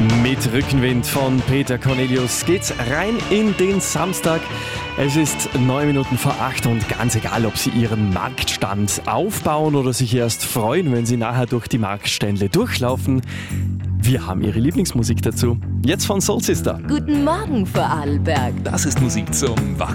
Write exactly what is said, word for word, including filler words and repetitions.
Mit Rückenwind von Peter Cornelius geht's rein in den Samstag. Es ist neun Minuten vor acht und ganz egal, ob Sie Ihren Marktstand aufbauen oder sich erst freuen, wenn Sie nachher durch die Marktstände durchlaufen. Wir haben Ihre Lieblingsmusik dazu. Jetzt von Soul Sister. Guten Morgen, Vorarlberg. Das ist Musik zum Wach